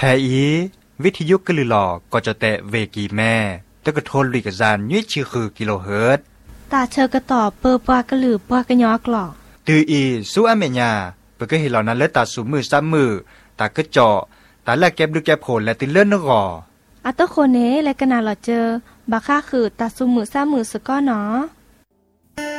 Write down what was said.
อีวิทยุกะลือหลอก็จะแตะเวกีแม่ตะกะโทนลุยกะจานยุ้ยชื่อคือกิโลเฮิรตซ์ตาเชอกระต่อเปอปากะลือปากะยอกหลอตืออีสู้อเมญาเปก็เห็นเหล่านั้นและตาสูมือซ้ำมือตากะเจาะตาแลกแก็บดูแก็บโผลและติเลื่อนนกอัตโคเนและกะนาหลอเจอบาค่าคือตาสูมือซ้ำมือสะก้อหนอ